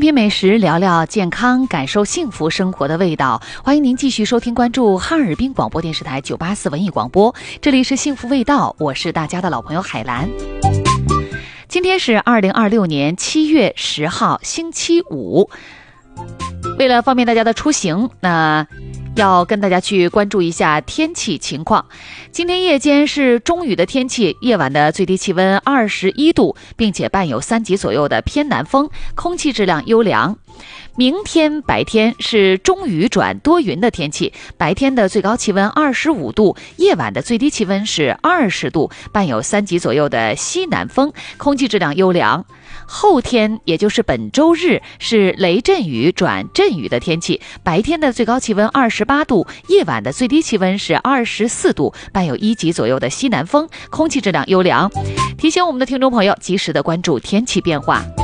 品美食，聊聊健康，感受幸福生活的味道。欢迎您继续收听关注哈尔滨广播电视台984文艺广播，这里是幸福味道，我是大家的老朋友海兰。今天是2026年7月10号星期五，为了方便大家的出行，要跟大家去关注一下天气情况。今天夜间是中雨的天气，夜晚的最低气温21度，并且伴有3级左右的偏南风，空气质量优良。明天白天是中雨转多云的天气，白天的最高气温25度，夜晚的最低气温是20度，伴有3级左右的西南风，空气质量优良。后天也就是本周日是雷阵雨转阵雨的天气，白天的最高气温28度，夜晚的最低气温是24度，伴有1级左右的西南风，空气质量优良。提醒我们的听众朋友及时的关注天气变化。